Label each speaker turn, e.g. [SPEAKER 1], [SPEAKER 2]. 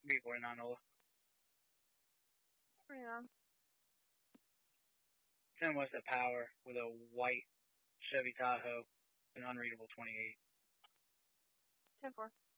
[SPEAKER 1] B49 Nola.
[SPEAKER 2] 29.
[SPEAKER 1] 10 West at Power with a white Chevy Tahoe, an unreadable 28.
[SPEAKER 2] 10-4.